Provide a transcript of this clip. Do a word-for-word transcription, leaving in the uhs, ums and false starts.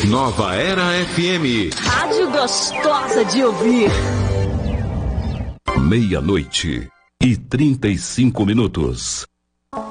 Nova Era F M. Rádio gostosa de ouvir. Meia-noite e trinta e cinco minutos.